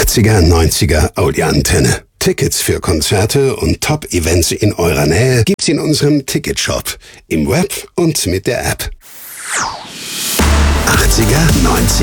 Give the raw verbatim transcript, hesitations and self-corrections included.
achtziger, neunziger Audioantenne. Tickets für Konzerte und Top-Events in eurer Nähe gibt's in unserem Ticketshop, im Web und mit der App. achtziger, neunziger